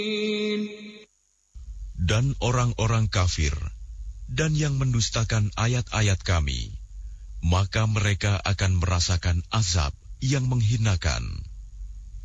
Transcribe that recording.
Dan orang-orang kafir dan yang mendustakan ayat-ayat kami, maka mereka akan merasakan azab yang menghinakan.